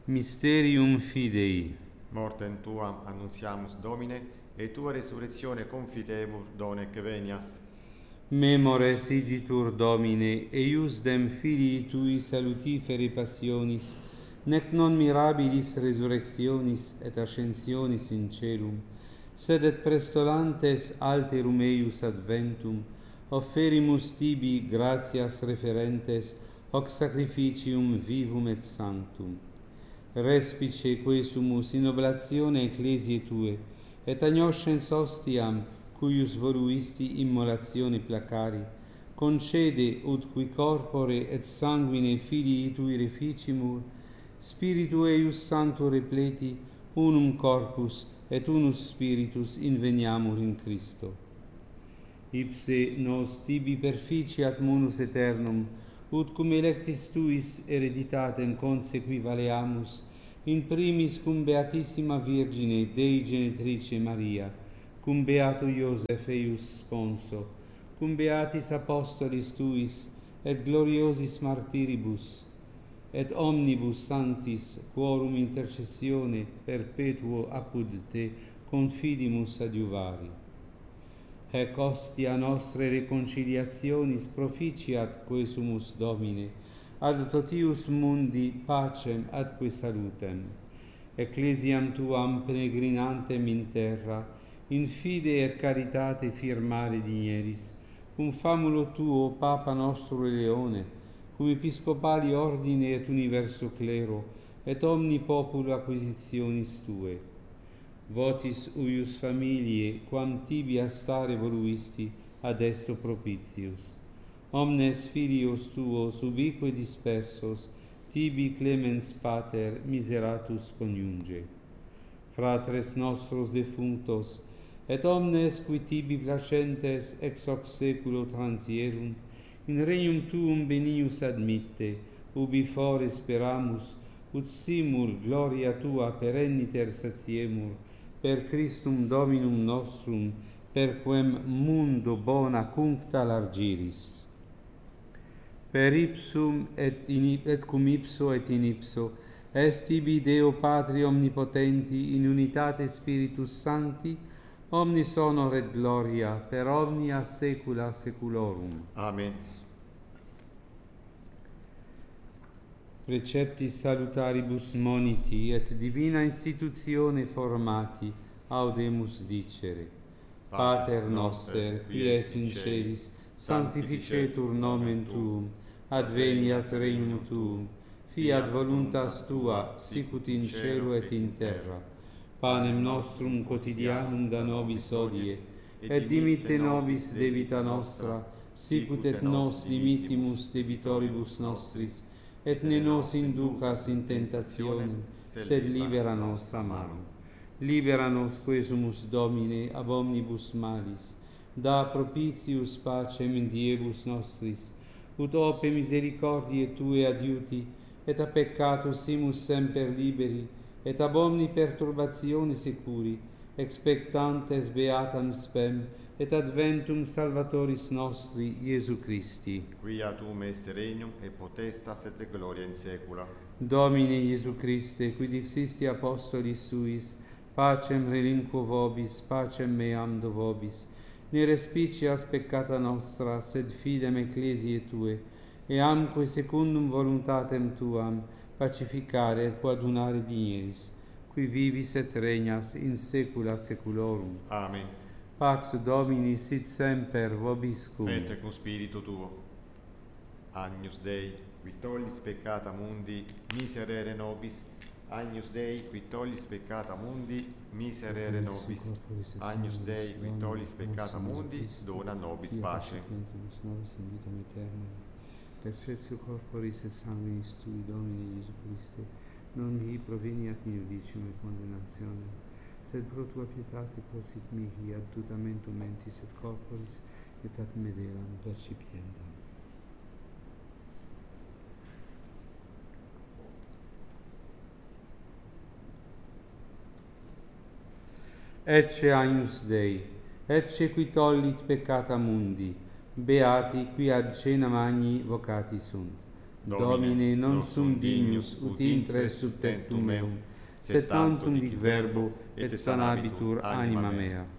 Mysterium Fidei. Mortem tuam annuntiamus, Domine, et tua resurrectione confitemur, donec venias. Memores igitur Domine, eius dem filii tui salutifere passionis, nec non mirabilis resurrectionis et ascensionis in celum, sed et prestolantes alterum eius adventum, offerimus tibi gratias referentes hoc sacrificium vivum et sanctum. Respice quesumus in oblatione ecclesiae tue, et agnoscens ostiam, cuius voluisti immolatione placari, concede ut qui corpore et sanguine filii tui reficimur, Spiritu eius sancto repleti, unum corpus et unus spiritus inveniamur in Christo. Ipse nos tibi perficiat munus aeternum, ut cum electis tuis hereditatem consequivaleamus, in primis cum Beatissima Virgine Dei Genetrice Maria, cum Beato Iosef eius sponso, cum Beatis Apostolis tuis, et gloriosis martiribus, et omnibus sanctis, quorum intercessione perpetuo apud te confidimus adiuvari. Ec ostia nostre reconciliationis proficiat quesumus Domine, ad totius mundi pacem atque salutem. Ecclesiam tuam peregrinantem in terra, in fide et caritate firmare digneris, cum famulo tuo Papa nostro Leone, cum episcopali ordine et universo clero, et omni populo acquisitionis tue. Votis uius familiae, quam tibi stare voluisti, ad esto propitius. Omnes filios tuos ubique dispersos, tibi clemens pater miseratus coniunge. Fratres nostros defunctos, et omnes qui tibi placentes ex hoc saeculo transierunt, in regnum tuum benius admitte, ubi fore speramus, ut simul gloria tua perenniter satiemur, per Christum Dominum nostrum, per quem mundo bona cuncta largiris. Per ipsum et cum ipso et in ipso, est tibi Deo Patri omnipotenti, in unitate Spiritus Sancti, omnis honor et gloria, per omnia saecula saeculorum. Amen. Preceptis salutaribus moniti et divina institutione formati, audemus dicere. Pater noster, qui es in celis, sanctificetur nomen tuum, adveniat regnum tuum, fiat voluntas tua, sicut in cielo et in terra. Panem nostrum quotidianum da nobis hodie, et dimitte nobis debita nostra, sicut et nos dimittimus debitoribus nostris, et ne nos inducas in tentationem, sed libera nos a malo. Libera nos quesumus, Domine, ab omnibus malis, da propitius pacem in diebus nostris, ut ope misericordiae Tue adiuti, et a peccatus simus semper liberi, et ab omni perturbatione securi, expectantes beatam spem, et adventum Salvatoris nostri, Iesu Christi. Quia tuum est regnum, et potestas, et gloria in saecula. Domine Iesu Christe, qui dixisti apostolis Suis, pacem relinquo vobis, pacem meam do vobis, ne respicias peccata nostra, sed fidem ecclesiae Tue, eamque secundum voluntatem Tuam, pacificare et coadunare digneris, qui vivis et regnas in saecula saeculorum. Amen. Pax Domini sit semper vobiscum. Et cum spiritu tuo. Agnus Dei, qui tollis peccata mundi, miserere nobis. Agnus Dei, qui tollis peccata mundi, miserere nobis. Agnus Dei, qui tollis peccata mundi, dona nobis pace. Perceptio corporis et sanguinis Tui, Domine Iesu Christe, non mihi proveniat in judicium et condenationem, sed pro Tua pietate prosit mihi adjutamentum mentis et corporis, et ad medelam percipiendam. Ecce Agnus Dei, ecce qui tollit peccata mundi, beati qui ad cena magni vocati sunt. Domine, non sum dignus ut intres sub tectum meum, sed tantum dic verbo et sanabitur anima mea.